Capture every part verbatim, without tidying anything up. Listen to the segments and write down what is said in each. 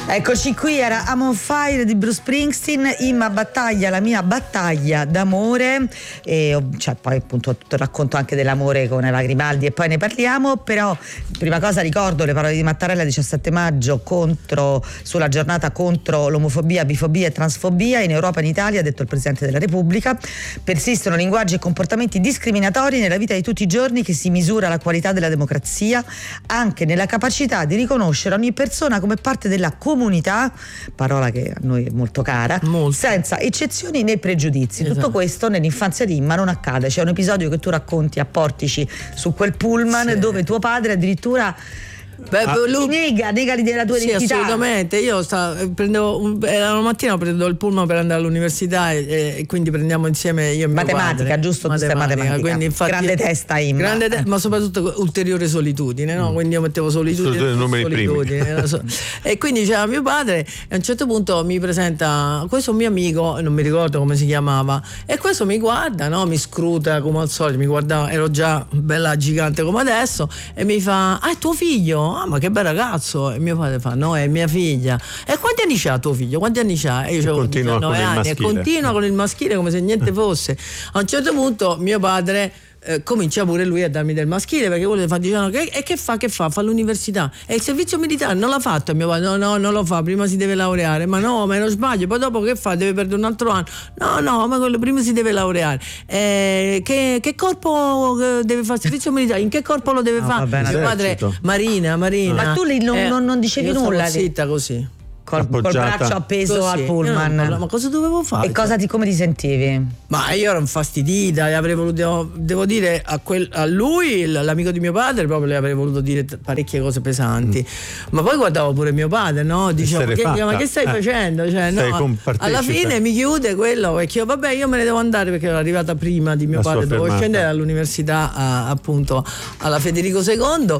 Eccoci qui, era I'm on Fire di Bruce Springsteen, Imma battaglia, la mia battaglia d'amore, e cioè, poi appunto tutto il racconto anche dell'amore con Eva Grimaldi e poi ne parliamo. Però prima cosa ricordo le parole di Mattarella diciassette maggio contro, sulla giornata contro l'omofobia, bifobia e transfobia in Europa e in Italia. Ha detto il Presidente della Repubblica: persistono linguaggi e comportamenti discriminatori nella vita di tutti i giorni che si misura la qualità della democrazia anche nella capacità di riconoscere ogni persona come parte della comunità, parola che a noi è molto cara, molto. Senza eccezioni né pregiudizi. Esatto. Tutto questo nell'infanzia di Imma non accade. C'è un episodio che tu racconti a Portici su quel pullman, sì, dove tuo padre addirittura Beh, ah, lui nega, nega l'idea della tua sì, identità. Assolutamente. Io stavo, prendo, era una mattina prendo il pullman per andare all'università e, e quindi prendiamo insieme io e mio matematica, padre. Giusto, matematica, matematica. Quindi infatti, grande testa Imma. Grande te- ma soprattutto ulteriore solitudine, no? Quindi io mettevo solitudine, solitudine so. E quindi c'era mio padre e a un certo punto mi presenta questo mio amico, non mi ricordo come si chiamava, e questo mi guarda, no? Mi scruta come al solito, mi guardava, ero già bella gigante come adesso, e mi fa: ah, è tuo figlio? Ah, ma che bel ragazzo. E mio padre fa: no, è mia figlia. E quanti anni c'ha tuo figlio? Quanti anni c'ha? E io avevo diciannove anni e continua con il maschile come se niente fosse. A un certo punto mio padre Eh, comincia pure lui a darmi del maschile, perché vuole fare, dicevano che, e che fa? Che fa? Fa l'università e il servizio militare non l'ha fatto. E mio padre: no, no, non lo fa, prima si deve laureare. Ma no, ma non sbaglio, poi dopo che fa? Deve perdere un altro anno. No, no, ma quello prima si deve laureare. Eh, che, che corpo deve fare servizio militare? In che corpo lo deve no, fare? Bene, mio padre: Marina, Marina. Ma tu lì non, eh, non, non dicevi io nulla? Stavo zitta così. Col, col braccio appeso così al pullman. No, ma cosa dovevo fare? E cosa ti, come ti sentivi? Ma io ero infastidita, avrei voluto, devo dire a, quel, a lui, l'amico di mio padre, proprio le avrei voluto dire parecchie cose pesanti. Mm. Ma poi guardavo pure mio padre, no? Dicevo: ma che, ma che stai eh. facendo? Cioè, no, alla fine mi chiude quello, perché io, vabbè, io me ne devo andare perché ero arrivata prima di mio La padre, dovevo scendere all'università a, appunto alla Federico secondo.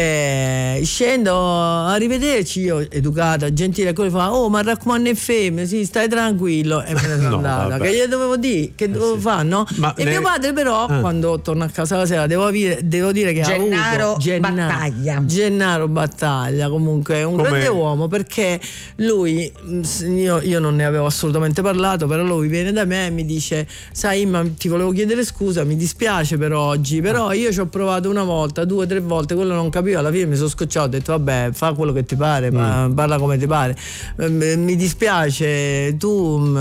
Eh, scendo, arrivederci, io educata, gentile. E quello fa: oh, ma raccomando è femmina, sì, stai tranquillo. E me ne sono no, andata. Vabbè. Che gli dovevo dire? Che dovevo eh sì. fare, no? Ma e ne... mio padre, però, ah. quando torna a casa la sera, devo dire, devo dire che Gennaro ha avuto Gennaro Battaglia. Gennaro Battaglia, comunque è un Come... grande uomo, perché lui, io, io non ne avevo assolutamente parlato, però lui viene da me e mi dice: sai, Imma, ti volevo chiedere scusa, mi dispiace per oggi, però io ci ho provato una volta, due, tre volte, quello non capivo, alla fine mi sono scocciato, ho detto: vabbè, fa quello che ti pare, mm. ma parla come ti pare. Mi dispiace, tu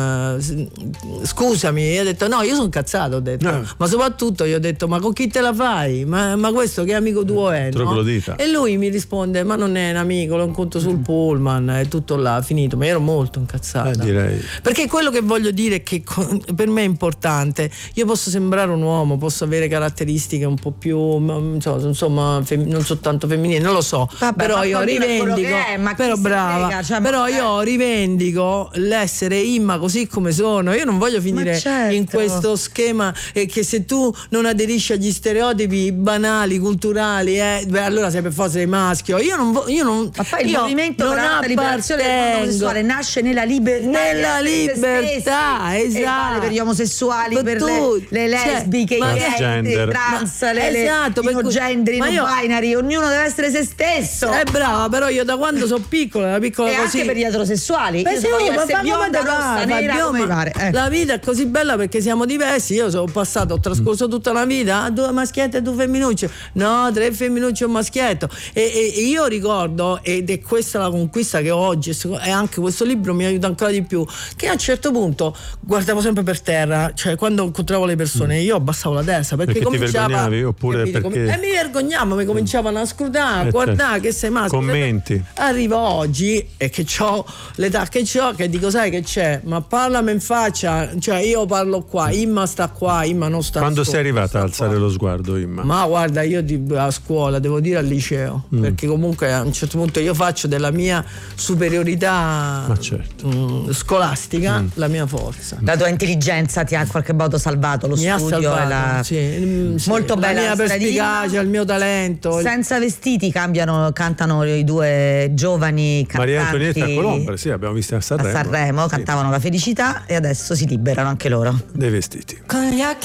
scusami. Io ho detto: no, io sono incazzato, ho detto. No. Ma soprattutto io ho detto: ma con chi te la fai? Ma, ma questo che amico tuo è? No? E lui mi risponde: ma non è un amico, lo incontro sul pullman, è tutto là, finito. Ma io ero molto incazzata, eh, direi. Perché quello che voglio dire è che per me è importante. Io posso sembrare un uomo, posso avere caratteristiche un po' più, insomma, fem- non soltanto femminili, non lo so. Vabbè, però io rivendico è, ma però brava frega, cioè, però io rivendico l'essere Imma così come sono. Io non voglio finire certo. in questo schema, e che se tu non aderisci agli stereotipi banali, culturali, eh, beh, allora sei per forza dei maschio. Io non vo- io non ma poi il io movimento per la liberazione del mondo sessuale nasce nella libertà, nella libertà, esatto, e vale per gli omosessuali, ma per tu, le, le lesbiche, cioè, i gay, trans, ma, le, esatto, le inogendri, non binary, ognuno deve essere se stesso. È brava, però io da quando sono piccola, da piccola e così, anche per gli eterosessuali. Beh, sì, ma fa bionda, rossa, nera, come pare. Eh. La vita è così bella perché siamo diversi. Io sono passato, ho trascorso tutta la vita, ah, due maschiette e due femminucce. No, tre femminucce e un maschietto. E, e, e io ricordo, ed è questa la conquista che ho oggi, e anche questo libro mi aiuta ancora di più, che a un certo punto guardavo sempre per terra, cioè quando incontravo le persone io abbassavo la testa perché, perché cominciava, ti vergognavi oppure capito, perché com- e mi vergognavo, mi cominciavano a scrutare, a guardare che sei maschio. Commenti. Arrivo oggi e che ho l'età che ho, che dico: sai che c'è, ma parlami in faccia, cioè io parlo qua, Imma sta qua, Imma non sta quando qua, sei arrivata a alzare qua. lo sguardo, Imma? Ma guarda, io di, a scuola, devo dire al liceo, mm. perché comunque a un certo punto io faccio della mia superiorità ma certo. mh, scolastica mm. la mia forza. La tua intelligenza ti ha in qualche modo salvato, lo Mi studio ha salvato, e la... sì, mh, sì. molto la bella mia perspicacia, il mio talento. Senza vestiti cambiano, cantano i due giovani cantanti. Maria Antonietta Colombo, sì, abbiamo visto a Sanremo. A Sanremo, cantavano sì. La felicità, e adesso si liberano anche loro. Dei vestiti. Con gli occhi